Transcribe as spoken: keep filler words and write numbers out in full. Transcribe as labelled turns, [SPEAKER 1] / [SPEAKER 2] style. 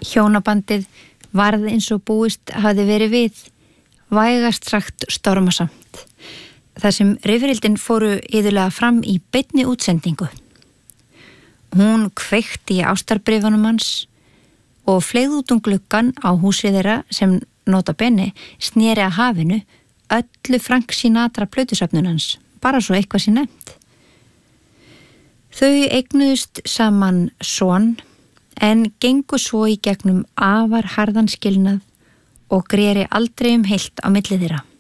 [SPEAKER 1] Hjónabandið varð eins og búist hafði verið við, vægast sagt stormasamt. Það sem rifrildin fóru iðulega fram í beinni útsendingu. Hún kveikti í ástarbréfunum hans og fleygði út um gluggann á húsið þeirra sem nota bene sneri að hafinu öllu Frank Sinatra plötusöfnun hans, bara svo eitthvað sé nefnt. Þau eignuðust saman son en gengu svo í gegnum afar harðan skilnað og greri aldrei um heilt á milli þeirra.